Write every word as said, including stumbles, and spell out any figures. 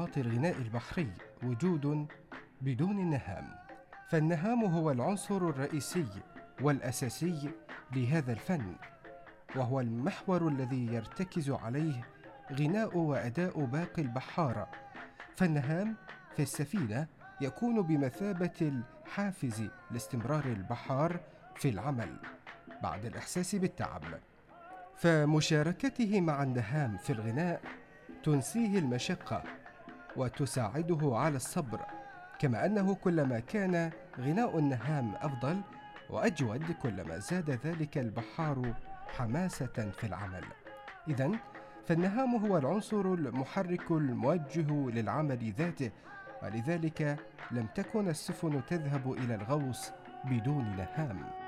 أنماط الغناء البحري وجود بدون النهام، فالنهام هو العنصر الرئيسي والأساسي لهذا الفن، وهو المحور الذي يرتكز عليه غناء وأداء باقي البحارة. فالنهام في السفينة يكون بمثابة الحافز لاستمرار البحار في العمل بعد الإحساس بالتعب، فمشاركته مع النهام في الغناء تنسيه المشقة وتساعده على الصبر، كما أنه كلما كان غناء النهام أفضل وأجود كلما زاد ذلك البحار حماسة في العمل. إذن فالنهام هو العنصر المحرك الموجه للعمل ذاته، ولذلك لم تكن السفن تذهب إلى الغوص بدون نهام.